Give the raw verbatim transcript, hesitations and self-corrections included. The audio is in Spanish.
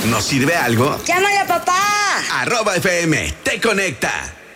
¿Nos sirve algo? ¡Llámale a papá! Arroba F M te conecta.